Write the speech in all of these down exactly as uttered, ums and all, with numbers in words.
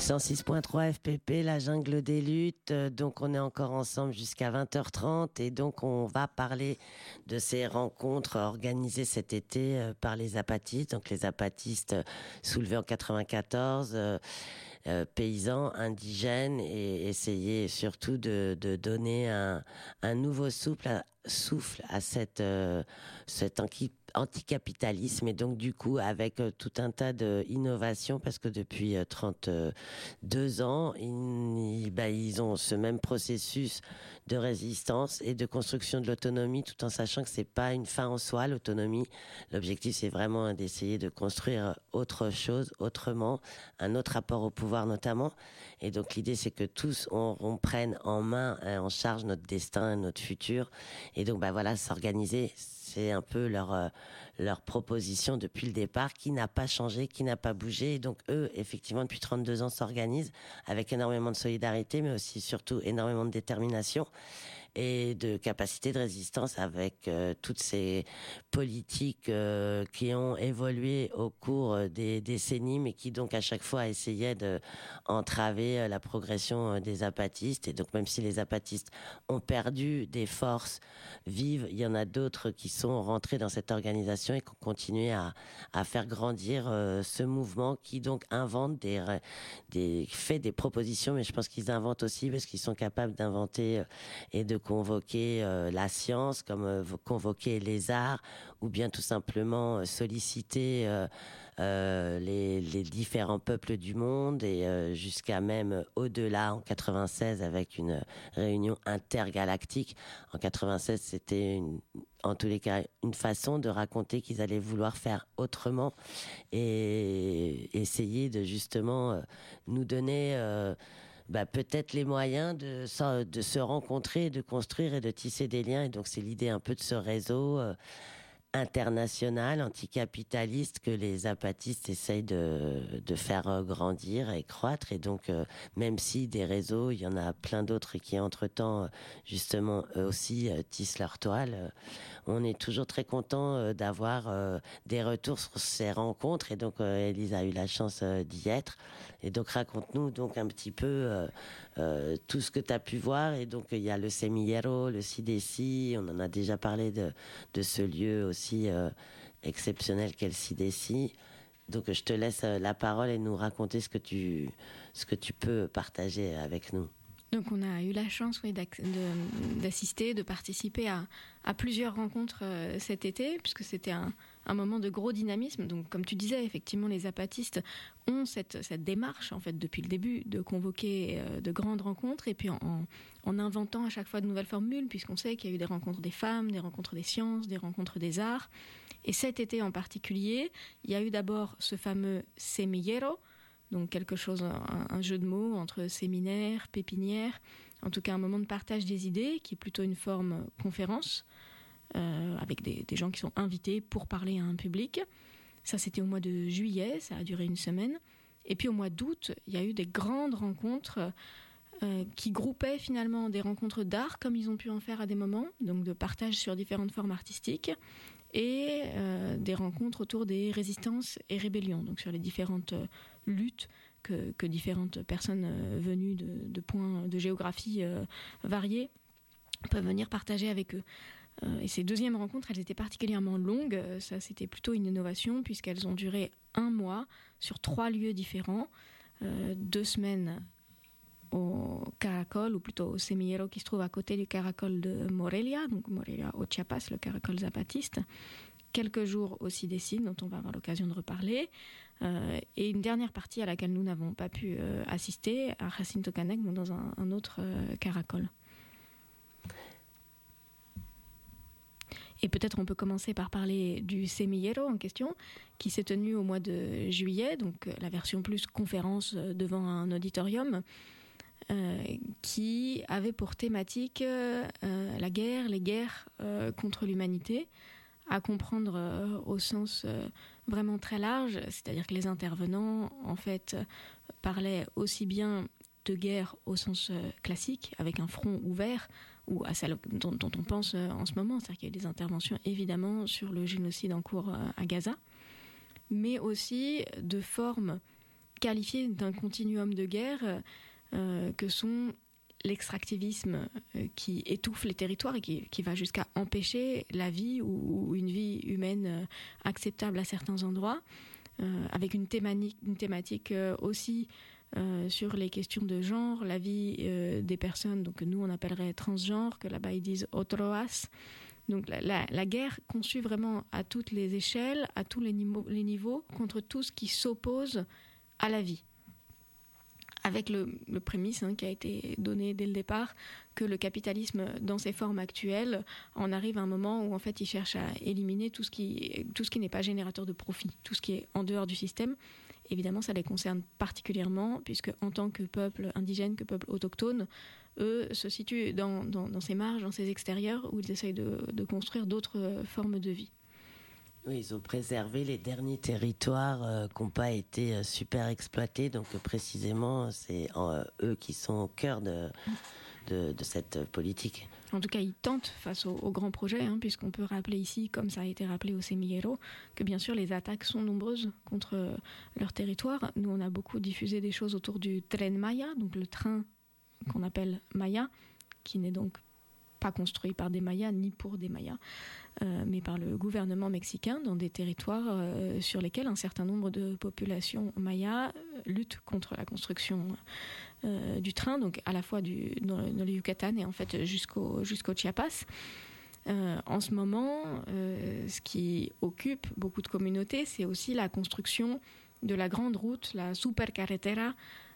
cent six point trois F P P, la jungle des luttes. Donc on est encore ensemble jusqu'à vingt heures trente et donc on va parler de ces rencontres organisées cet été par les zapatistes. Donc les zapatistes soulevés en quatre-vingt-quatorze, euh, euh, paysans, indigènes, et essayer surtout de, de donner un, un nouveau souffle à, souffle à cette, euh, cet anti anticapitalisme, et donc du coup avec euh, tout un tas d'innovations, parce que depuis euh, trente-deux ans ils, ils, bah, ils ont ce même processus de résistance et de construction de l'autonomie, tout en sachant que c'est pas une fin en soi, l'autonomie. L'objectif, c'est vraiment d'essayer de construire autre chose, autrement, un autre rapport au pouvoir notamment. Et donc l'idée, c'est que tous on, on prenne en main, hein, en charge notre destin, notre futur. Et donc bah voilà, s'organiser, c'est un peu leur euh, leur proposition depuis le départ, qui n'a pas changé, qui n'a pas bougé. Et donc eux, effectivement, depuis trente-deux ans, s'organisent avec énormément de solidarité, mais aussi surtout énormément de détermination et de capacité de résistance, avec euh, toutes ces politiques euh, qui ont évolué au cours des décennies, mais qui donc à chaque fois essayaient de entraver la progression des zapatistes. Et donc même si les zapatistes ont perdu des forces vives, il y en a d'autres qui sont rentrés dans cette organisation et qui ont continué à, à faire grandir euh, ce mouvement, qui donc invente des, des fait des propositions, mais je pense qu'ils inventent aussi parce qu'ils sont capables d'inventer et de convoquer euh, la science, comme euh, convoquer les arts, ou bien tout simplement euh, solliciter euh, euh, les, les différents peuples du monde, et euh, jusqu'à même au-delà, en quatre-vingt-seize, avec une réunion intergalactique. En quatre-vingt-seize, c'était une, en tous les cas une façon de raconter qu'ils allaient vouloir faire autrement et essayer de justement euh, nous donner euh, bah, peut-être les moyens de, de se rencontrer, de construire et de tisser des liens. Et donc c'est l'idée un peu de ce réseau euh, international, anticapitaliste, que les zapatistes essayent de, de faire grandir et croître. Et donc, euh, même si des réseaux, il y en a plein d'autres qui, entre-temps, justement, eux aussi euh, tissent leur toile, euh, on est toujours très content euh, d'avoir euh, des retours sur ces rencontres. Et donc, euh, Élise a eu la chance euh, d'y être. Et donc, raconte-nous donc un petit peu euh, euh, tout ce que tu as pu voir. Et donc, il y a le Semillero, le Sidesi, on en a déjà parlé de, de ce lieu aussi aussi euh, exceptionnel qu'est le Sidesi. Donc je te laisse euh, la parole et nous raconter ce que tu ce que tu peux partager avec nous. Donc on a eu la chance, oui, de, d'assister, de participer à, à plusieurs rencontres euh, cet été, puisque c'était un, un moment de gros dynamisme. Donc comme tu disais, effectivement, les zapatistes ont cette, cette démarche, en fait, depuis le début, de convoquer euh, de grandes rencontres, et puis en, en, en inventant à chaque fois de nouvelles formules, puisqu'on sait qu'il y a eu des rencontres des femmes, des rencontres des sciences, des rencontres des arts. Et cet été en particulier, il y a eu d'abord ce fameux semillero, donc quelque chose, un, un jeu de mots entre séminaire, pépinière, en tout cas un moment de partage des idées, qui est plutôt une forme conférence, euh, avec des, des gens qui sont invités pour parler à un public. Ça, c'était au mois de juillet, ça a duré une semaine. Et puis au mois d'août, il y a eu des grandes rencontres euh, qui groupaient finalement des rencontres d'art, comme ils ont pu en faire à des moments, donc de partage sur différentes formes artistiques, et euh, des rencontres autour des résistances et rébellions, donc sur les différentes euh, luttes que, que différentes personnes euh, venues de, de points de géographie euh, variés peuvent venir partager avec eux. Euh, et ces deuxièmes rencontres, elles étaient particulièrement longues. Ça, c'était plutôt une innovation, puisqu'elles ont duré un mois sur trois lieux différents, euh, deux semaines au Caracol, ou plutôt au Semillero, qui se trouve à côté du Caracol de Morelia, donc Morelia au Chiapas, le Caracol zapatiste. Quelques jours au Sidesi, dont on va avoir l'occasion de reparler, euh, et une dernière partie à laquelle nous n'avons pas pu euh, assister, à Jacinto Canec, dans un, un autre euh, Caracol. Et peut-être on peut commencer par parler du Semillero en question, qui s'est tenu au mois de juillet, donc la version plus conférence devant un auditorium, Euh, qui avait pour thématique euh, la guerre, les guerres euh, contre l'humanité, à comprendre euh, au sens euh, vraiment très large, c'est-à-dire que les intervenants, en fait, euh, parlaient aussi bien de guerre au sens euh, classique, avec un front ouvert, ou à celle dont, dont on pense euh, en ce moment, c'est-à-dire qu'il y a eu des interventions évidemment sur le génocide en cours euh, à Gaza, mais aussi de formes qualifié d'un continuum de guerre euh, que sont l'extractivisme euh, qui étouffe les territoires et qui, qui va jusqu'à empêcher la vie ou, ou une vie humaine euh, acceptable à certains endroits, euh, avec une thématique, une thématique euh, aussi euh, sur les questions de genre, la vie euh, des personnes, donc que nous on appellerait transgenres, que là-bas ils disent otroas. Donc la, la, la guerre conçue vraiment à toutes les échelles, à tous les niveaux, les niveaux contre tout ce qui s'oppose à la vie. Avec le, le prémisse hein, qui a été donné dès le départ, que le capitalisme, dans ses formes actuelles, en arrive à un moment où en fait, il cherche à éliminer tout ce qui, tout ce qui n'est pas générateur de profit, tout ce qui est en dehors du système. Évidemment, ça les concerne particulièrement, puisque en tant que peuple indigène, que peuple autochtone, eux se situent dans, dans, dans ces marges, dans ces extérieurs, où ils essayent de, de construire d'autres formes de vie. Oui, ils ont préservé les derniers territoires euh, qui n'ont pas été euh, super exploités. Donc, euh, précisément, c'est euh, eux qui sont au cœur de, de, de cette euh, politique. En tout cas, ils tentent face aux, aux grands projets, hein, puisqu'on peut rappeler ici, comme ça a été rappelé au Semillero, que bien sûr, les attaques sont nombreuses contre euh, leur territoire. Nous, on a beaucoup diffusé des choses autour du Tren Maya, donc le train qu'on appelle Maya, qui n'est donc pas construit par des Mayas ni pour des Mayas, euh, mais par le gouvernement mexicain dans des territoires euh, sur lesquels un certain nombre de populations mayas euh, luttent contre la construction euh, du train, donc à la fois du, dans, dans le Yucatan et en fait jusqu'au, jusqu'au Chiapas. Euh, en ce moment, euh, ce qui occupe beaucoup de communautés, c'est aussi la construction de la grande route, la supercarretera,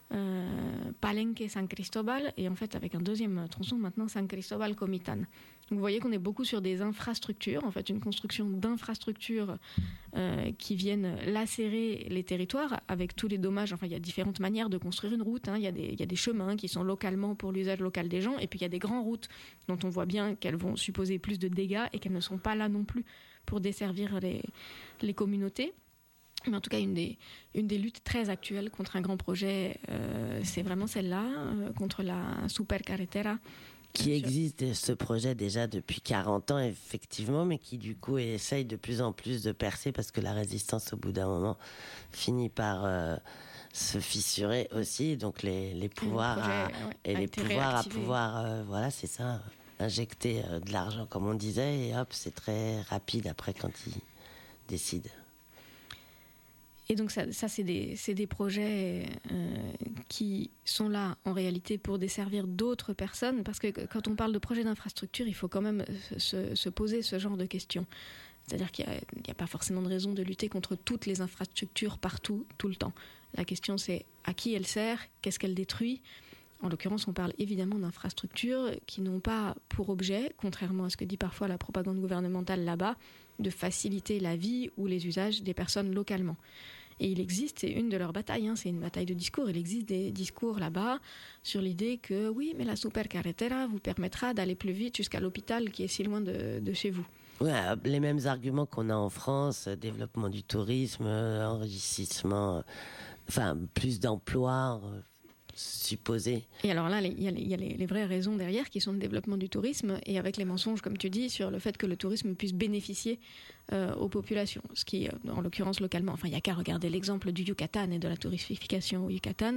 Euh, Palenque-San Cristobal, et en fait avec un deuxième tronçon maintenant San Cristobal-Comitán. Donc vous voyez qu'on est beaucoup sur des infrastructures, en fait une construction d'infrastructures euh, qui viennent lacérer les territoires avec tous les dommages. Enfin il y a différentes manières de construire une route, hein. il y a des, il y a des chemins qui sont localement pour l'usage local des gens, et puis il y a des grandes routes dont on voit bien qu'elles vont supposer plus de dégâts et qu'elles ne sont pas là non plus pour desservir les, les communautés. Mais en tout cas, une des, une des luttes très actuelles contre un grand projet, euh, c'est vraiment celle-là, euh, contre la supercarretera. Qui existe, ce projet, déjà depuis quarante ans, effectivement, mais qui, du coup, essaye de plus en plus de percer parce que la résistance, au bout d'un moment, finit par euh, se fissurer aussi. Donc, les, les pouvoirs, projet, à, ouais, et les pouvoirs réactivé. à pouvoir, euh, voilà, c'est ça, injecter euh, de l'argent, comme on disait, et hop, c'est très rapide après quand ils décident. Et donc ça, ça c'est, des, c'est des projets euh, qui sont là en réalité pour desservir d'autres personnes, parce que quand on parle de projets d'infrastructure, il faut quand même se, se poser ce genre de questions. C'est-à-dire qu'il n'y a, a pas forcément de raison de lutter contre toutes les infrastructures partout, tout le temps. La question c'est à qui elle sert, qu'est-ce qu'elle détruit. En l'occurrence, on parle évidemment d'infrastructures qui n'ont pas pour objet, contrairement à ce que dit parfois la propagande gouvernementale là-bas, de faciliter la vie ou les usages des personnes localement. Et il existe, c'est une de leurs batailles, hein, c'est une bataille de discours, il existe des discours là-bas sur l'idée que oui, mais la supercarretera vous permettra d'aller plus vite jusqu'à l'hôpital qui est si loin de, de chez vous. Ouais, les mêmes arguments qu'on a en France, développement du tourisme, enrichissement, euh, enfin plus d'emplois euh, supposés. Et alors là, il y a, les, y a les, les vraies raisons derrière qui sont le développement du tourisme et avec les mensonges, comme tu dis, sur le fait que le tourisme puisse bénéficier euh, aux populations. Ce qui, en l'occurrence localement, enfin il n'y a qu'à regarder l'exemple du Yucatan et de la touristification au Yucatan.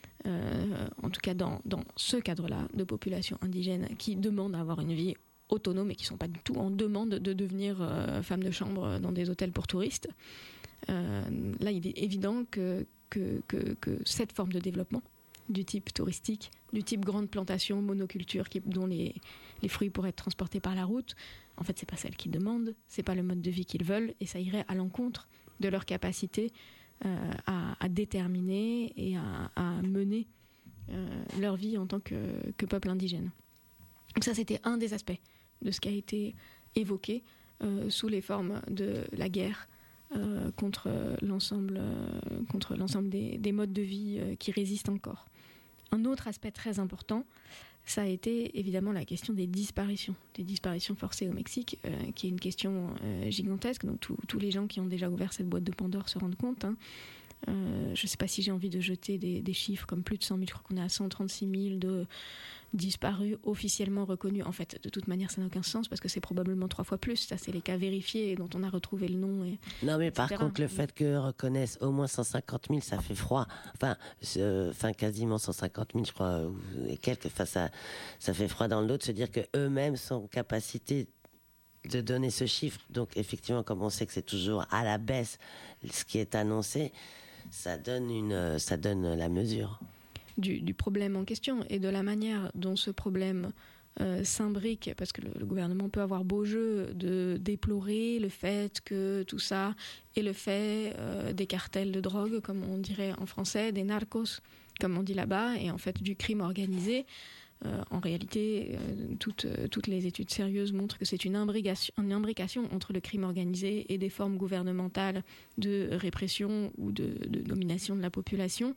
Euh, en tout cas dans, dans ce cadre-là de populations indigènes qui demandent à avoir une vie autonome et qui ne sont pas du tout en demande de devenir euh, femme de chambre dans des hôtels pour touristes. Euh, là, il est évident que, que, que, que cette forme de développement du type touristique, du type grande plantation, monoculture, qui, dont les, les fruits pourraient être transportés par la route, en fait, c'est pas celle qu'ils demandent, c'est pas le mode de vie qu'ils veulent, et ça irait à l'encontre de leur capacité euh, à, à déterminer et à, à mener euh, leur vie en tant que, que peuple indigène. Donc ça, c'était un des aspects de ce qui a été évoqué euh, sous les formes de la guerre euh, contre l'ensemble, euh, contre l'ensemble des, des modes de vie euh, qui résistent encore. Un autre aspect très important, ça a été évidemment la question des disparitions, des disparitions forcées au Mexique, euh, qui est une question euh, gigantesque. Donc tous les gens qui ont déjà ouvert cette boîte de Pandore se rendent compte. Hein. Euh, je ne sais pas si j'ai envie de jeter des, des chiffres comme plus de cent mille, je crois qu'on est à cent trente-six mille de disparus officiellement reconnus. En fait, de toute manière, ça n'a aucun sens parce que c'est probablement trois fois plus. Ça, c'est les cas vérifiés dont on a retrouvé le nom. Et, non, mais et cetera. Par contre, le fait qu'eux reconnaissent au moins cent cinquante mille, ça fait froid. Enfin, euh, enfin quasiment cent cinquante mille, je crois, ou, et quelques. Enfin, ça, ça fait froid dans le dos de se dire qu'eux-mêmes sont en capacité de donner ce chiffre. Donc, effectivement, comme on sait que c'est toujours à la baisse ce qui est annoncé, ça donne, une, ça donne la mesure. Du, du problème en question et de la manière dont ce problème euh, s'imbrique, parce que le, le gouvernement peut avoir beau jeu de déplorer le fait que tout ça est le fait euh, des cartels de drogue, comme on dirait en français, des narcos, comme on dit là-bas, et en fait du crime organisé. Euh, en réalité, euh, toutes, euh, toutes les études sérieuses montrent que c'est une imbrication, une imbrication entre le crime organisé et des formes gouvernementales de répression ou de, de domination de la population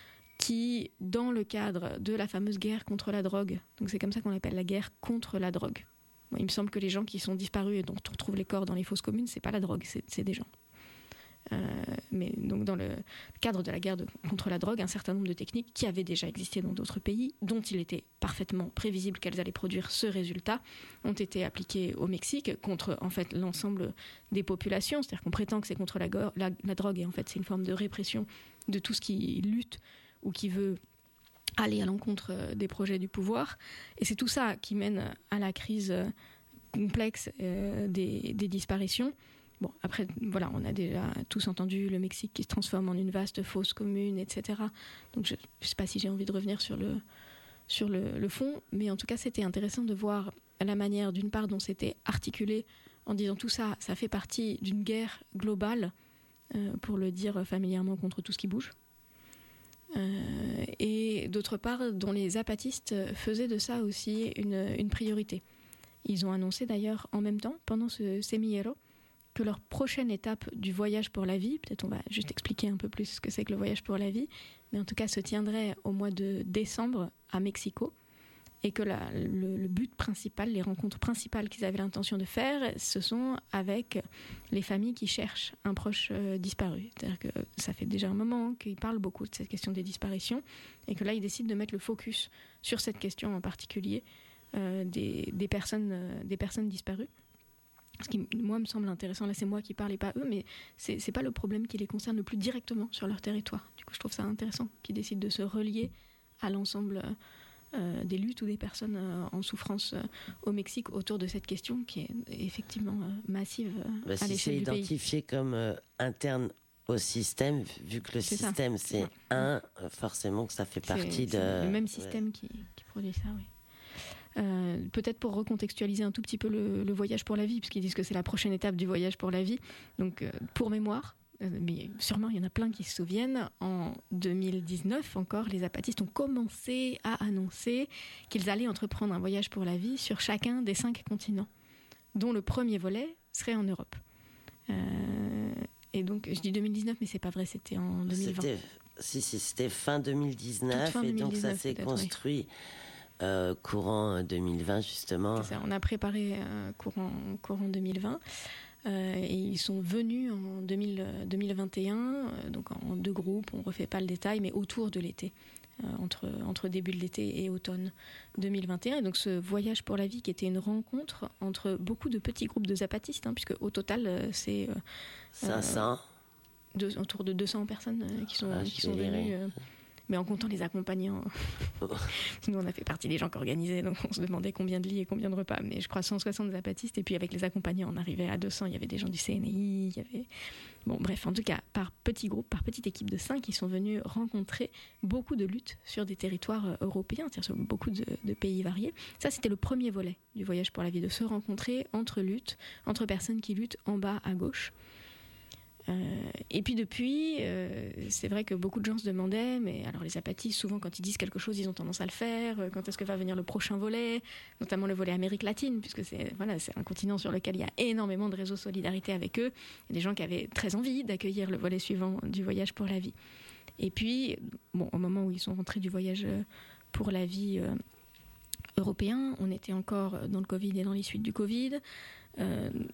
qui, dans le cadre de la fameuse guerre contre la drogue, donc c'est comme ça qu'on l'appelle la guerre contre la drogue. Bon, il me semble que les gens qui sont disparus et dont on retrouve les corps dans les fosses communes, c'est pas la drogue, c'est, c'est des gens. Euh, mais donc dans le cadre de la guerre de, contre la drogue, un certain nombre de techniques qui avaient déjà existé dans d'autres pays, dont il était parfaitement prévisible qu'elles allaient produire ce résultat, ont été appliquées au Mexique contre en fait l'ensemble des populations. C'est-à-dire qu'on prétend que c'est contre la, go- la, la drogue et en fait c'est une forme de répression de tout ce qui lutte ou qui veut aller à l'encontre des projets du pouvoir. Et c'est tout ça qui mène à la crise complexe euh, des, des disparitions. Bon, après, voilà, on a déjà tous entendu le Mexique qui se transforme en une vaste fosse commune, et cetera. Donc, je ne sais pas si j'ai envie de revenir sur le, sur le, le fond, mais en tout cas, c'était intéressant de voir la manière, d'une part, dont c'était articulé en disant tout ça, ça fait partie d'une guerre globale, euh, pour le dire familièrement, contre tout ce qui bouge. Euh, et d'autre part, dont les zapatistes faisaient de ça aussi une, une priorité. Ils ont annoncé d'ailleurs en même temps, pendant ce Semillero, que leur prochaine étape du voyage pour la vie, peut-être on va juste expliquer un peu plus ce que c'est que le voyage pour la vie, mais en tout cas se tiendrait au mois de décembre à Mexico, et que la, le, le but principal, les rencontres principales qu'ils avaient l'intention de faire, ce sont avec les familles qui cherchent un proche euh, disparu. C'est-à-dire que ça fait déjà un moment qu'ils parlent beaucoup de cette question des disparitions, et que là ils décident de mettre le focus sur cette question en particulier euh, des, des, personnes, euh, des personnes disparues. Ce qui, moi, me semble intéressant, là c'est moi qui parle et pas eux, mais c'est, c'est pas le problème qui les concerne le plus directement sur leur territoire. Du coup, je trouve ça intéressant qu'ils décident de se relier à l'ensemble euh, des luttes ou des personnes euh, en souffrance euh, au Mexique autour de cette question qui est effectivement euh, massive euh, bah, à si l'échelle du pays. Si c'est identifié comme euh, interne au système, vu que le c'est système ça. c'est ouais. un, forcément que ça fait c'est, partie c'est de... le même système ouais. qui, qui produit ça, oui. Euh, peut-être pour recontextualiser un tout petit peu le, le voyage pour la vie, puisqu'ils disent que c'est la prochaine étape du voyage pour la vie. Donc, euh, pour mémoire, euh, mais sûrement il y en a plein qui se souviennent, en deux mille dix-neuf encore, les zapatistes ont commencé à annoncer qu'ils allaient entreprendre un voyage pour la vie sur chacun des cinq continents, dont le premier volet serait en Europe. Euh, et donc, je dis deux mille dix-neuf, mais c'est pas vrai, c'était en deux mille vingt. C'était, si, si, c'était fin deux mille dix-neuf, fin et deux mille dix-neuf, donc ça s'est construit... Oui. Euh, courant deux mille vingt justement. C'est ça, on a préparé euh, courant, courant deux mille vingt euh, et ils sont venus en deux mille, deux mille vingt et un, euh, donc en deux groupes, on ne refait pas le détail, mais autour de l'été, euh, entre, entre début de l'été et automne deux mille vingt et un. Et donc ce voyage pour la vie qui était une rencontre entre beaucoup de petits groupes de zapatistes, hein, puisque au total euh, c'est... Euh, cinq cents deux, autour de deux cents personnes euh, qui sont, ah, qui sont venues... Euh, mais en comptant les accompagnants. Nous, on a fait partie des gens qui organisaient, donc on se demandait combien de lits et combien de repas. Mais je crois cent soixante zapatistes, et puis avec les accompagnants, on arrivait à deux cents. Il y avait des gens du C N I, il y avait... Bon, bref, en tout cas, par petits groupes, par petite équipe de cinq, ils sont venus rencontrer beaucoup de luttes sur des territoires européens, c'est-à-dire sur beaucoup de, de pays variés. Ça, c'était le premier volet du voyage pour la vie, de se rencontrer entre luttes, entre personnes qui luttent en bas à gauche. Euh, et puis depuis, euh, c'est vrai que beaucoup de gens se demandaient, mais alors les zapatistes, souvent quand ils disent quelque chose, ils ont tendance à le faire. Quand est-ce que va venir le prochain volet, notamment le volet Amérique latine, puisque c'est, voilà, c'est un continent sur lequel il y a énormément de réseaux solidarité avec eux. Il y a des gens qui avaient très envie d'accueillir le volet suivant du voyage pour la vie. Et puis, bon, au moment où ils sont rentrés du voyage pour la vie euh, européen, on était encore dans le Covid et dans les suites du Covid. Euh,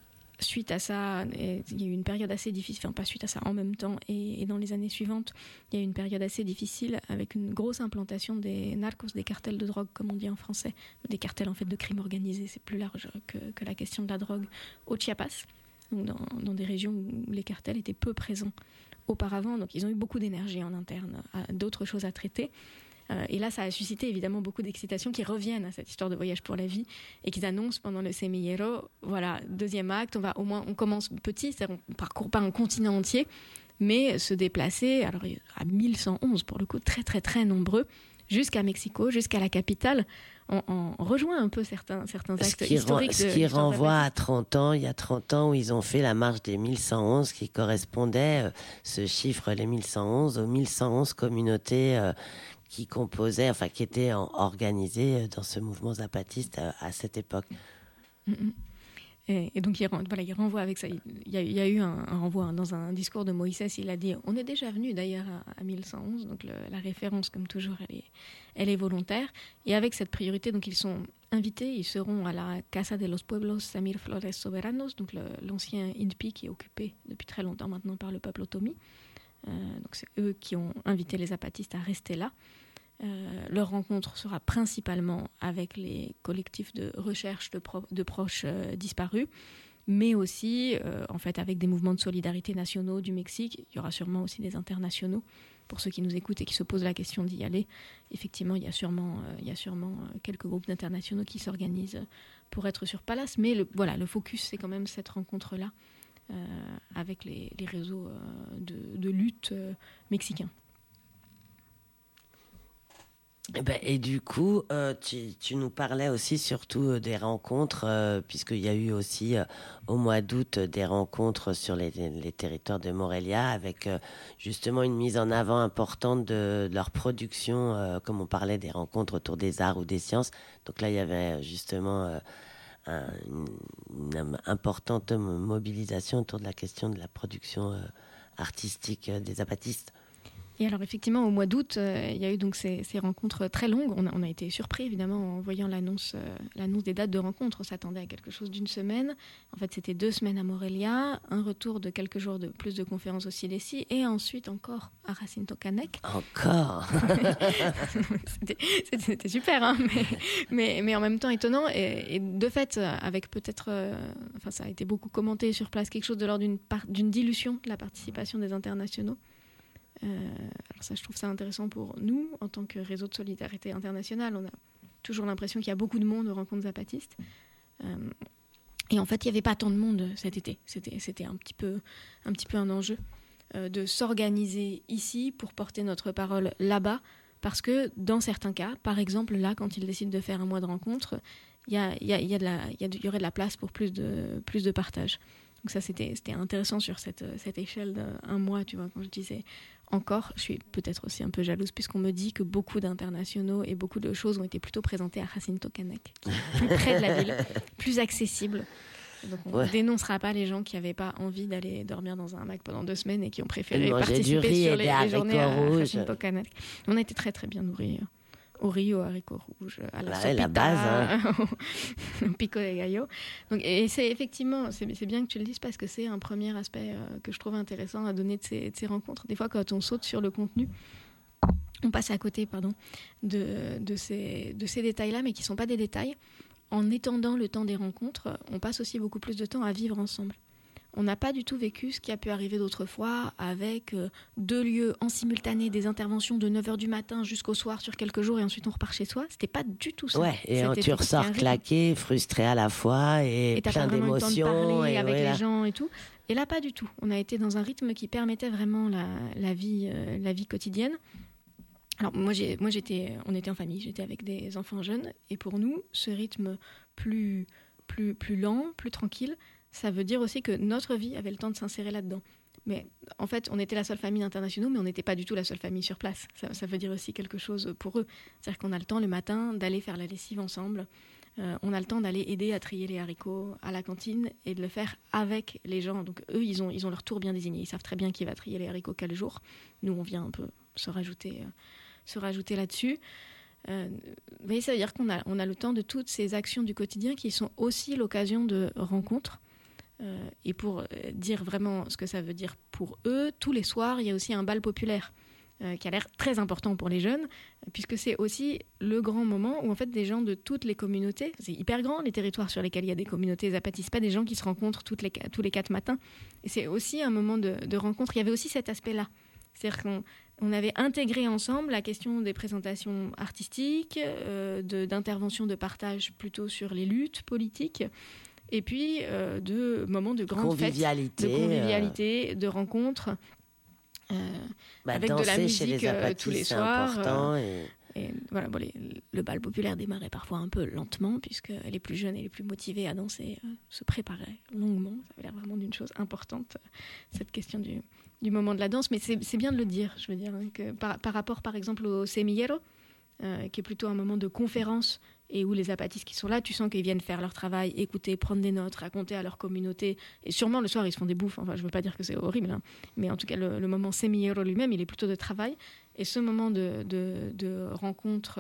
suite à ça, il y a eu une période assez difficile, enfin pas suite à ça, en même temps, et, et dans les années suivantes, il y a eu une période assez difficile avec une grosse implantation des narcos, des cartels de drogue, comme on dit en français, des cartels en fait de crime organisé, c'est plus large que, que la question de la drogue, au Chiapas, donc dans, dans des régions où les cartels étaient peu présents auparavant, donc ils ont eu beaucoup d'énergie en interne, à, d'autres choses à traiter. Euh, et là, ça a suscité évidemment beaucoup d'excitation qui reviennent à cette histoire de voyage pour la vie et qu'ils annoncent pendant le Semillero, voilà, deuxième acte, on va au moins, on commence petit, c'est-à-dire on parcourt pas un continent entier, mais se déplacer, alors à mille cent onze pour le coup, très très très nombreux, jusqu'à Mexico, jusqu'à la capitale. On, on rejoint un peu certains, certains actes ce qui historiques. Ren, ce qui renvoie à trente ans, il y a trente ans où ils ont fait la marche des mille cent onze qui correspondait, euh, ce chiffre, les mille cent onze, aux mille cent onze communautés euh, qui composaient, enfin qui étaient en, organisées dans ce mouvement zapatiste à, à cette époque. Mm-hmm. Et, et donc il, voilà, il renvoie avec ça. Il y a, il y a eu un, un renvoi hein, dans un discours de Moïse. Il a dit, on est déjà venu d'ailleurs à, à mille cent onze, donc le, la référence, comme toujours, elle est, elle est volontaire. Et avec cette priorité, donc ils sont invités, ils seront à la Casa de los Pueblos Samir Flores Soberanos, donc le, l'ancien I N P I qui est occupé depuis très longtemps maintenant par le peuple Otomi. Euh, donc c'est eux qui ont invité les zapatistes à rester là. Euh, leur rencontre sera principalement avec les collectifs de recherche de, pro- de proches euh, disparus, mais aussi euh, en fait avec des mouvements de solidarité nationaux du Mexique. Il y aura sûrement aussi des internationaux pour ceux qui nous écoutent et qui se posent la question d'y aller. Effectivement, il y a sûrement, euh, il y a sûrement quelques groupes d'internationaux qui s'organisent pour être sur place, mais le, voilà, le focus c'est quand même cette rencontre-là euh, avec les, les réseaux euh, de, de lutte euh, mexicains. Et, ben, et du coup, euh, tu, tu nous parlais aussi surtout euh, des rencontres, euh, puisqu'il y a eu aussi euh, au mois d'août des rencontres sur les, les territoires de Morelia, avec euh, justement une mise en avant importante de, de leur production, euh, comme on parlait des rencontres autour des arts ou des sciences. Donc là, il y avait justement euh, un, une, une importante mobilisation autour de la question de la production euh, artistique euh, des zapatistes. Et alors effectivement, au mois d'août, euh, il y a eu donc ces, ces rencontres très longues. On a, on a été surpris évidemment en voyant l'annonce, euh, l'annonce des dates de rencontres. On s'attendait à quelque chose d'une semaine. En fait, c'était deux semaines à Morelia, un retour de quelques jours de plus de conférences au Silésie et ensuite encore à Jacinto Canec. Encore c'était, c'était, c'était super, hein, mais, mais, mais en même temps étonnant. Et, et de fait, avec peut-être, euh, enfin ça a été beaucoup commenté sur place, quelque chose de l'ordre d'une, par, d'une dilution de la participation des internationaux. Euh, alors ça, je trouve ça intéressant pour nous, en tant que réseau de solidarité internationale. On a toujours l'impression qu'il y a beaucoup de monde aux rencontres zapatistes. Euh, et en fait, il n'y avait pas tant de monde cet été. C'était, c'était un, petit peu, un petit peu un enjeu euh, de s'organiser ici pour porter notre parole là-bas. Parce que dans certains cas, par exemple, là, quand ils décident de faire un mois de rencontre, il y, a, y, a, y, a de la, y, a de, y aurait de la place pour plus de, plus de partage. Donc ça, c'était, c'était intéressant sur cette, cette échelle d'un mois, tu vois, quand je disais encore, je suis peut-être aussi un peu jalouse puisqu'on me dit que beaucoup d'internationaux et beaucoup de choses ont été plutôt présentées à Jacinto Canec, plus près de la ville, plus accessible. Donc on ne ouais. dénoncera pas les gens qui n'avaient pas envie d'aller dormir dans un hamac pendant deux semaines et qui ont préféré participer sur les, les journées à Jacinto Canec. On a été très très bien nourris. Au riz, aux haricots rouges, à la ouais, sopita, la base, hein. au pico de gallo. Donc, et c'est effectivement, c'est, c'est bien que tu le dises parce que c'est un premier aspect euh, que je trouve intéressant à donner de ces, de ces rencontres. Des fois, quand on saute sur le contenu, on passe à côté, pardon, de, de, ces, de ces détails-là, mais qui ne sont pas des détails. En étendant le temps des rencontres, on passe aussi beaucoup plus de temps à vivre ensemble. On n'a pas du tout vécu ce qui a pu arriver d'autres fois avec euh, deux lieux en simultané, des interventions de neuf heures du matin jusqu'au soir sur quelques jours et ensuite on repart chez soi. C'était pas du tout ça. Ouais, et C'était tu ressors claqué, frustré à la fois et, et plein d'émotions. Et t'as pas vraiment eu le temps de parler et avec ouais, les gens et tout. Et là, pas du tout. On a été dans un rythme qui permettait vraiment la, la, vie, euh, la vie quotidienne. Alors moi, j'ai, moi j'étais, on était en famille, j'étais avec des enfants jeunes et pour nous, ce rythme plus, plus, plus lent, plus tranquille, ça veut dire aussi que notre vie avait le temps de s'insérer là-dedans. Mais en fait, on était la seule famille internationale, mais on n'était pas du tout la seule famille sur place. Ça, ça veut dire aussi quelque chose pour eux. C'est-à-dire qu'on a le temps le matin d'aller faire la lessive ensemble. Euh, on a le temps d'aller aider à trier les haricots à la cantine et de le faire avec les gens. Donc eux, ils ont, ils ont leur tour bien désigné. Ils savent très bien qui va trier les haricots quel jour. Nous, on vient un peu se rajouter, euh, se rajouter là-dessus. Euh, vous voyez, ça veut dire qu'on a, on a le temps de toutes ces actions du quotidien qui sont aussi l'occasion de rencontres. Euh, et pour dire vraiment ce que ça veut dire pour eux, tous les soirs, il y a aussi un bal populaire euh, qui a l'air très important pour les jeunes, puisque c'est aussi le grand moment où en fait des gens de toutes les communautés, c'est hyper grand les territoires sur lesquels il y a des communautés zapatistes, pas des gens qui se rencontrent toutes les, tous les quatre matins. Et c'est aussi un moment de, de rencontre. Il y avait aussi cet aspect-là. C'est-à-dire qu'on on avait intégré ensemble la question des présentations artistiques, euh, de, d'interventions de partage plutôt sur les luttes politiques, et puis euh, de moments de grande fête, de convivialité, euh... de rencontres, euh, bah, avec de la musique les apatis, tous les soirs. Euh, et... Et voilà, bon, les, le bal populaire démarrait parfois un peu lentement, puisque les plus jeunes et les plus motivés à danser euh, se préparaient longuement. Ça avait l'air vraiment d'une chose importante, cette question du, du moment de la danse. Mais c'est, c'est bien de le dire, je veux dire, hein, que par, par rapport par exemple au semillero, euh, qui est plutôt un moment de conférence, et où les zapatistes qui sont là, tu sens qu'ils viennent faire leur travail, écouter, prendre des notes, raconter à leur communauté. Et sûrement le soir, ils se font des bouffes. Enfin, je ne veux pas dire que c'est horrible, hein, mais en tout cas, le, le moment semillero lui-même, il est plutôt de travail. Et ce moment de, de, de rencontre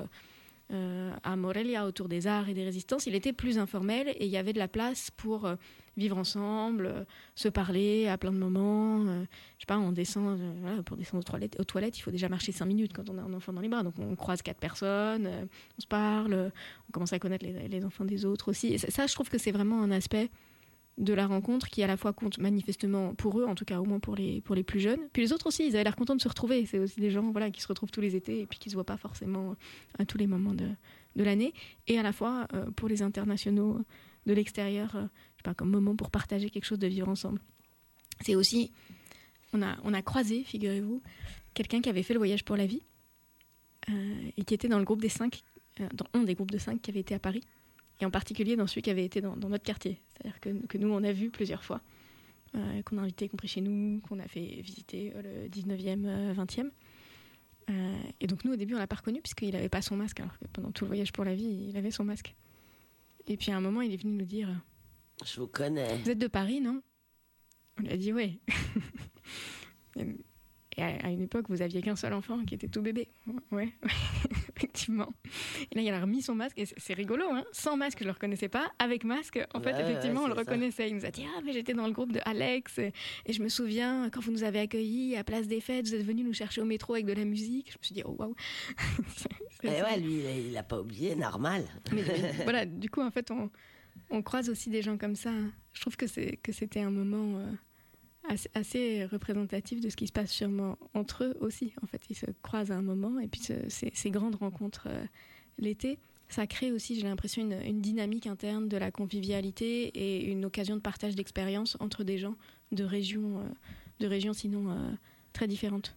euh, à Morelia autour des arts et des résistances, il était plus informel et il y avait de la place pour euh, vivre ensemble, euh, se parler à plein de moments. Euh, je sais pas, on descend, euh, voilà, pour descendre aux toilettes, aux toilettes, il faut déjà marcher cinq minutes quand on a un enfant dans les bras. Donc on croise quatre personnes, euh, on se parle, euh, on commence à connaître les, les enfants des autres aussi. Et ça, ça, je trouve que c'est vraiment un aspect de la rencontre qui à la fois compte manifestement pour eux, en tout cas au moins pour les, pour les plus jeunes. Puis les autres aussi, ils avaient l'air contents de se retrouver. C'est aussi des gens voilà, qui se retrouvent tous les étés et puis qui ne se voient pas forcément à tous les moments de, de l'année. Et à la fois euh, pour les internationaux de l'extérieur, euh, je sais pas, comme moment pour partager quelque chose de vivre ensemble. C'est aussi, on a, on a croisé, figurez-vous, quelqu'un qui avait fait le voyage pour la vie euh, et qui était dans le groupe des cinq, euh, dans un des groupes de cinq qui avait été à Paris. Et en particulier dans celui qui avait été dans, dans notre quartier. C'est-à-dire que, que nous, on a vu plusieurs fois, euh, qu'on a invité, y compris chez nous, qu'on a fait visiter euh, le dix-neuvième, euh, vingtième. Euh, et donc nous, au début, on l'a pas reconnu puisqu'il n'avait pas son masque, alors que pendant tout le voyage pour la vie, il avait son masque. Et puis à un moment, il est venu nous dire... Je vous connais. Vous êtes de Paris, non ? On lui a dit oui. Et à une époque, vous aviez qu'un seul enfant qui était tout bébé. Ouais, effectivement. Et là, il a remis son masque. Et c'est rigolo, hein. Sans masque, je ne le reconnaissais pas. Avec masque, en fait, ouais, effectivement, ouais, on le reconnaissait. Ça. Il nous a dit « Ah, mais j'étais dans le groupe de Alex. Et je me souviens, quand vous nous avez accueillis à Place des Fêtes, vous êtes venus nous chercher au métro avec de la musique. » Je me suis dit « Oh, waouh !» Et ouais, lui, il n'a pas oublié, normal. Mais, voilà, du coup, en fait, on, on croise aussi des gens comme ça. Je trouve que, c'est, que c'était un moment... Euh, assez représentatif de ce qui se passe sûrement entre eux aussi. En fait, ils se croisent à un moment et puis ce, ces, ces grandes rencontres euh, l'été, ça crée aussi, j'ai l'impression, une, une dynamique interne de la convivialité et une occasion de partage d'expériences entre des gens de régions, euh, de régions sinon euh, très différentes.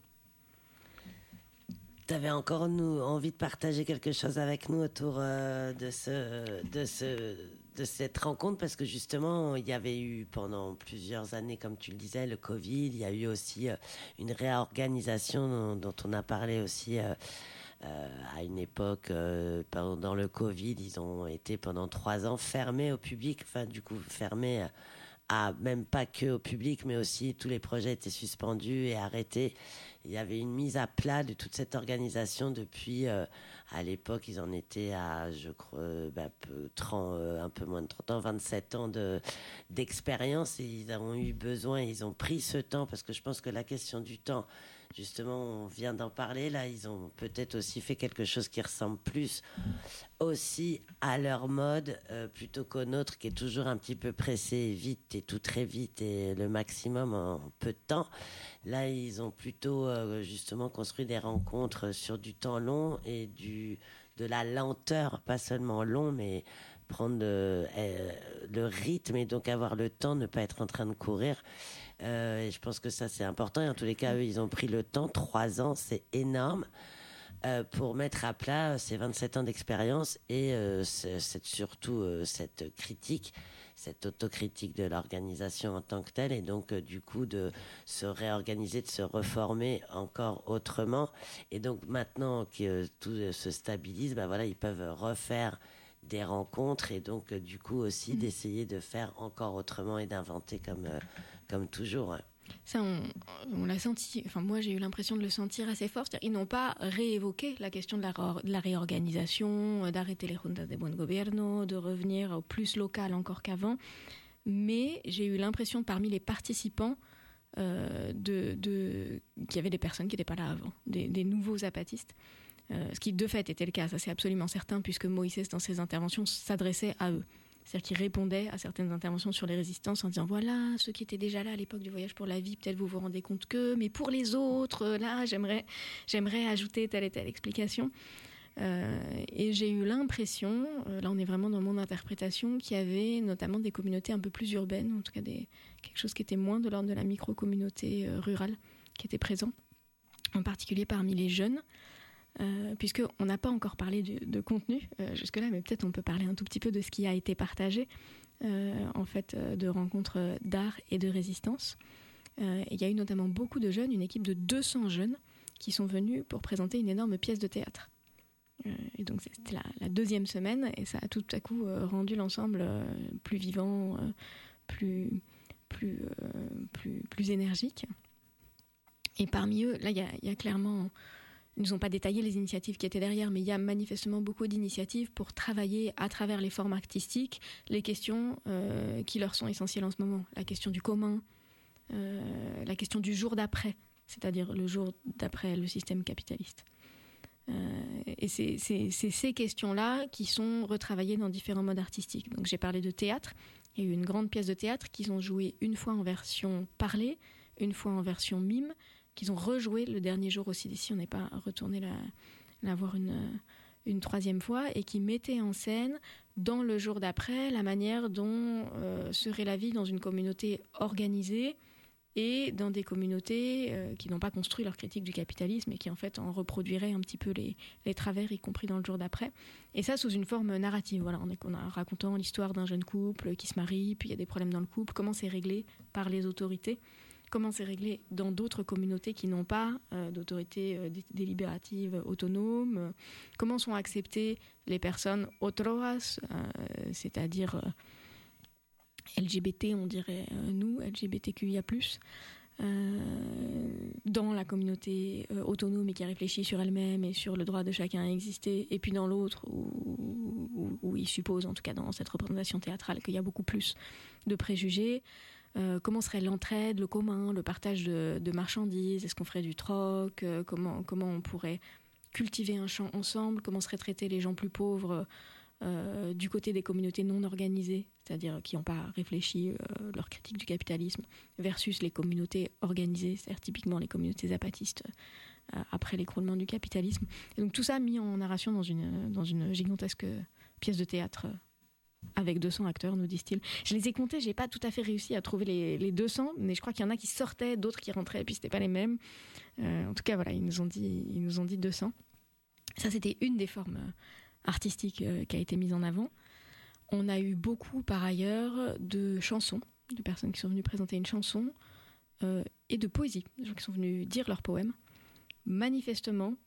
Tu avais encore nous, envie de partager quelque chose avec nous autour euh, de ce... De ce de cette rencontre, parce que justement il y avait eu pendant plusieurs années, comme tu le disais, le Covid, il y a eu aussi euh, une réorganisation dont, dont on a parlé aussi euh, euh, à une époque euh, pendant le Covid. Ils ont été pendant trois ans fermés au public, enfin du coup fermés à, à même pas que au public, mais aussi tous les projets étaient suspendus et arrêtés. Il y avait une mise à plat de toute cette organisation depuis, euh, à l'époque, ils en étaient à, je crois, bah, trente, euh, un peu moins de trente ans, vingt-sept ans de, d'expérience. Et ils ont eu besoin, ils ont pris ce temps, parce que je pense que la question du temps, justement, on vient d'en parler, là, ils ont peut-être aussi fait quelque chose qui ressemble plus aussi à leur mode, euh, plutôt qu'au nôtre, qui est toujours un petit peu pressé, vite, et tout très vite, et le maximum en peu de temps. Là, ils ont plutôt euh, justement construit des rencontres sur du temps long et du, de la lenteur, pas seulement long, mais prendre euh, euh, le rythme et donc avoir le temps, ne pas être en train de courir. Euh, et je pense que ça, c'est important. Et en tous les cas, eux, ils ont pris le temps. Trois ans, c'est énorme euh, pour mettre à plat ces vingt-sept ans d'expérience et euh, c'est, c'est surtout euh, cette critique, cette autocritique de l'organisation en tant que telle, et donc euh, du coup de se réorganiser, de se reformer encore autrement. Et donc maintenant que euh, tout euh, se stabilise, ben voilà, ils peuvent refaire des rencontres et donc euh, du coup aussi mmh. d'essayer de faire encore autrement et d'inventer comme, euh, comme toujours. Hein. Ça, on, on l'a senti, enfin moi j'ai eu l'impression de le sentir assez fort, c'est-à-dire ils n'ont pas réévoqué la question de la, de la réorganisation, d'arrêter les juntas de buen gobierno, de revenir au plus local encore qu'avant, mais j'ai eu l'impression parmi les participants euh, de, de, qu'il y avait des personnes qui n'étaient pas là avant, des, des nouveaux apatistes, euh, ce qui de fait était le cas, ça c'est absolument certain, puisque Moïse dans ses interventions s'adressait à eux. C'est-à-dire qu'il répondait à certaines interventions sur les résistances en disant « Voilà, ceux qui étaient déjà là à l'époque du voyage pour la vie, peut-être vous vous rendez compte que, mais pour les autres, là, j'aimerais, j'aimerais ajouter telle et telle explication. » Euh, et j'ai eu l'impression, euh, là on est vraiment dans mon interprétation, qu'il y avait notamment des communautés un peu plus urbaines, en tout cas des, quelque chose qui était moins de l'ordre de la micro-communauté euh, rurale qui était présent, en particulier parmi les jeunes, euh, puisqu'on n'a pas encore parlé de, de contenu euh, jusque-là, mais peut-être on peut parler un tout petit peu de ce qui a été partagé, euh, en fait, euh, de rencontres d'art et de résistance. Euh, il y a eu notamment beaucoup de jeunes, une équipe de deux cents jeunes qui sont venus pour présenter une énorme pièce de théâtre. Euh, et donc c'était la, la deuxième semaine et ça a tout à coup euh, rendu l'ensemble euh, plus vivant, euh, plus, plus, euh, plus, plus énergique. Et parmi eux, là il y, y a clairement, ils ne nous ont pas détaillé les initiatives qui étaient derrière, mais il y a manifestement beaucoup d'initiatives pour travailler à travers les formes artistiques les questions euh, qui leur sont essentielles en ce moment. La question du commun, euh, la question du jour d'après, c'est-à-dire le jour d'après le système capitaliste. Euh, et c'est, c'est, c'est ces questions-là qui sont retravaillées dans différents modes artistiques. Donc j'ai parlé de théâtre. Il y a eu une grande pièce de théâtre qu'ils ont jouée une fois en version parlée, une fois en version mime, qu'ils ont rejoué le dernier jour aussi d'ici. On n'est pas retourné la, la voir une, une troisième fois, et qui mettait en scène, dans le jour d'après, la manière dont euh, serait la vie dans une communauté organisée et dans des communautés euh, qui n'ont pas construit leur critique du capitalisme et qui en fait en reproduiraient un petit peu les, les travers, y compris dans le jour d'après. Et ça sous une forme narrative. Voilà, on est, on a racontant l'histoire d'un jeune couple qui se marie, puis il y a des problèmes dans le couple, comment c'est réglé par les autorités, comment c'est réglé dans d'autres communautés qui n'ont pas euh, d'autorité euh, délibérative autonome, euh, comment sont acceptées les personnes otras, euh, c'est-à-dire... Euh, L G B T, on dirait euh, nous, L G B T Q I A plus, euh, dans la communauté euh, autonome et qui a réfléchi sur elle-même et sur le droit de chacun à exister, et puis dans l'autre où, où, où il suppose, en tout cas dans cette représentation théâtrale, qu'il y a beaucoup plus de préjugés. Euh, comment serait l'entraide, le commun, le partage de, de marchandises, est-ce qu'on ferait du troc, euh, comment, comment on pourrait cultiver un champ ensemble, comment seraient traités les gens plus pauvres Euh, du côté des communautés non organisées, c'est-à-dire qui n'ont pas réfléchi euh, leur critique du capitalisme, versus les communautés organisées, c'est-à-dire typiquement les communautés zapatistes euh, après l'écroulement du capitalisme. Et donc tout ça mis en narration dans une, dans une gigantesque pièce de théâtre euh, avec deux cents acteurs, nous disent-ils. Je les ai comptés, j'ai pas tout à fait réussi à trouver les, les deux cents, mais je crois qu'il y en a qui sortaient, d'autres qui rentraient, et puis c'était pas les mêmes. Euh, en tout cas, voilà, ils nous ont dit, ils nous ont dit deux cents. Ça, c'était une des formes euh, artistique euh, qui a été mise en avant. On a eu beaucoup par ailleurs de chansons, de personnes qui sont venues présenter une chanson euh, et de poésie, des gens qui sont venus dire leurs poèmes. Manifestement,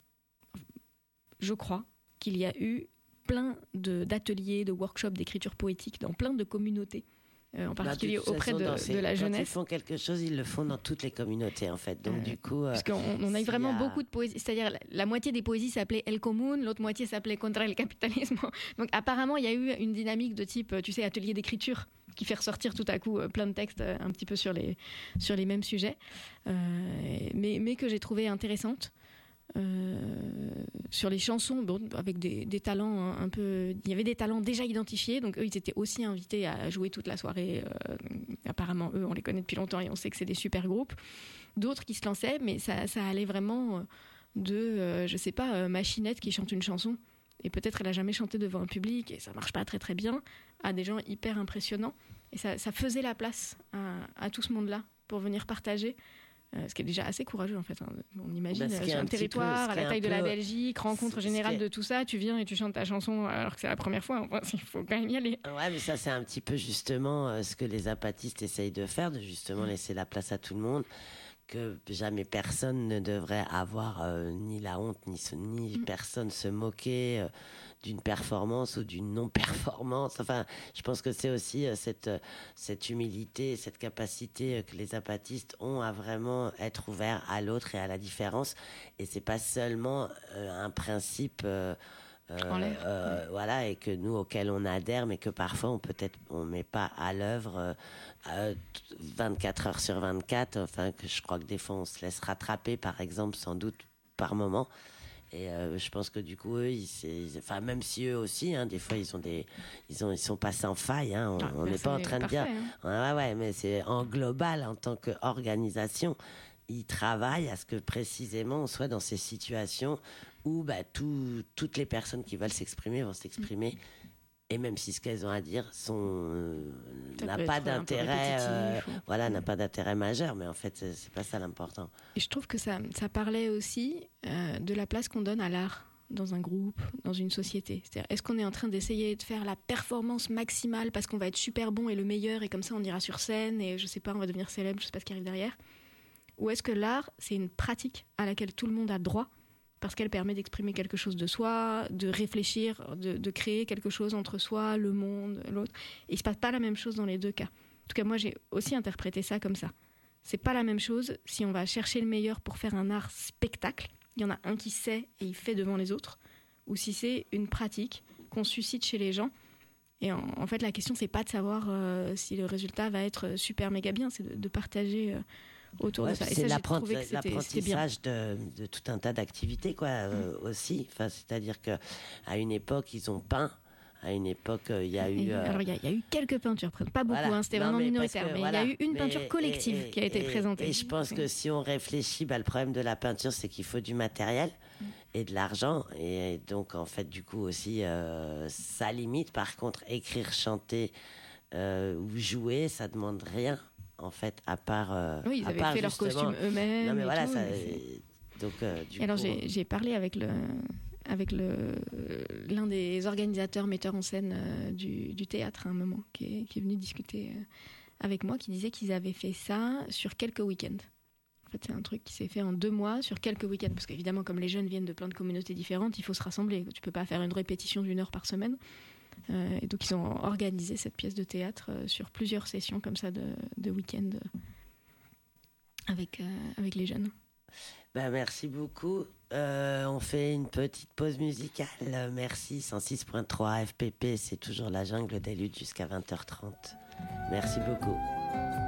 je crois qu'il y a eu plein de, d'ateliers, de workshops d'écriture poétique dans plein de communautés. Euh, en particulier bah, auprès de, ces, de la jeunesse. Quand ils font quelque chose, ils le font dans toutes les communautés, en fait. Donc, euh, du coup... Parce qu'on on a eu vraiment a... beaucoup de poésie. C'est-à-dire, la, la moitié des poésies s'appelait El Común, l'autre moitié s'appelait Contra el Capitalismo. Donc, apparemment, il y a eu une dynamique de type, tu sais, atelier d'écriture, qui fait ressortir tout à coup plein de textes un petit peu sur les, sur les mêmes sujets, euh, mais, mais que j'ai trouvé intéressante. Euh, sur les chansons, bon, avec des, des talents un, un peu, il y avait des talents déjà identifiés, donc eux ils étaient aussi invités à jouer toute la soirée. Euh, apparemment eux on les connaît depuis longtemps et on sait que c'est des super groupes. D'autres qui se lançaient, mais ça, ça allait vraiment de, euh, je sais pas, euh, Machinette qui chante une chanson et peut-être elle a jamais chanté devant un public et ça marche pas très très bien, à des gens hyper impressionnants, et ça, ça faisait la place à, à tout ce monde-là pour venir partager. Euh, ce qui est déjà assez courageux en fait. Hein. On imagine bah, sur un, un territoire peu, à la taille de peu... la Belgique, rencontre générale est... de tout ça, tu viens et tu chantes ta chanson alors que c'est la première fois. Enfin, il faut quand même y aller. Ouais, mais ça c'est un petit peu justement euh, ce que les apatistes essayent de faire, de justement laisser la place à tout le monde, que jamais personne ne devrait avoir euh, ni la honte ni, ni mm. personne se moquer euh, d'une performance ou d'une non-performance. Enfin, je pense que c'est aussi euh, cette, cette humilité, cette capacité euh, que les apatistes ont à vraiment être ouverts à l'autre et à la différence. Et c'est pas seulement euh, un principe euh, euh, en l'air, euh, ouais. voilà, et que nous auxquels on adhère, mais que parfois on peut-être on met pas à l'œuvre euh, euh, vingt-quatre heures sur vingt-quatre. Enfin, que je crois que des fois on se laisse rattraper, par exemple, sans doute par moment. Et euh, je pense que du coup, eux, ils, ils, enfin, même si eux aussi, hein, des fois, ils ont des, ils ont, ils sont pas sans faille. Hein, on n'est pas en train de dire, hein. ouais, ouais, mais c'est en global, en tant qu'organisation, ils travaillent à ce que précisément on soit dans ces situations où bah, tout, toutes les personnes qui veulent s'exprimer vont s'exprimer. Mmh. Et même si ce qu'elles ont à dire sont, euh, n'a pas d'intérêt, euh, ou... voilà, n'a pas d'intérêt majeur, mais en fait, c'est, c'est pas ça l'important. Et je trouve que ça, ça parlait aussi euh, de la place qu'on donne à l'art dans un groupe, dans une société. C'est-à-dire, est-ce qu'on est en train d'essayer de faire la performance maximale parce qu'on va être super bon et le meilleur et comme ça on ira sur scène et je sais pas, on va devenir célèbre, je sais pas ce qui arrive derrière. Ou est-ce que l'art, c'est une pratique à laquelle tout le monde a droit parce qu'elle permet d'exprimer quelque chose de soi, de réfléchir, de, de créer quelque chose entre soi, le monde, l'autre. Et il se passe pas la même chose dans les deux cas. En tout cas, moi, j'ai aussi interprété ça comme ça. C'est pas la même chose si on va chercher le meilleur pour faire un art spectacle. Il y en a un qui sait et il fait devant les autres. Ou si c'est une pratique qu'on suscite chez les gens. Et en, en fait, la question, c'est pas de savoir euh, si le résultat va être super méga bien, c'est de, de partager... Euh, autour ouais, de ça. C'est et ça, l'apprenti- que c'était, l'apprentissage de, de tout un tas d'activités quoi, euh, mmh. aussi. Enfin, c'est-à-dire qu'à une époque, ils ont peint. À une époque, il euh, y a eu... Euh... Alors, il y, y a eu quelques peintures, pas beaucoup, voilà. hein, c'était non, vraiment minoritaire, que, mais il voilà. y a eu une mais, peinture collective et, et, qui a été et, présentée. Et je pense que si on réfléchit, bah, le problème de la peinture, c'est qu'il faut du matériel mmh. et de l'argent. Et donc, en fait, du coup, aussi, euh, ça limite. Par contre, écrire, chanter euh, ou jouer, ça ne demande rien. En fait, à part. Euh, oui, ils à avaient part fait leurs costumes eux-mêmes. Non, mais voilà, tout, ça. mais donc, euh, du et alors, coup, j'ai, j'ai parlé avec, le, avec le, l'un des organisateurs, metteurs en scène euh, du, du théâtre à un moment, qui est, qui est venu discuter euh, avec moi, qui disait qu'ils avaient fait ça sur quelques week-ends. En fait, c'est un truc qui s'est fait en deux mois sur quelques week-ends. Parce qu'évidemment, comme les jeunes viennent de plein de communautés différentes, il faut se rassembler. Tu ne peux pas faire une répétition d'une heure par semaine. Euh, et donc ils ont organisé cette pièce de théâtre euh, sur plusieurs sessions comme ça de, de week-end euh, avec, euh, avec les jeunes. Ben, merci beaucoup. Euh, on fait une petite pause musicale. Merci. cent six virgule trois F P P, c'est toujours la jungle des luttes jusqu'à vingt heures trente. Merci beaucoup.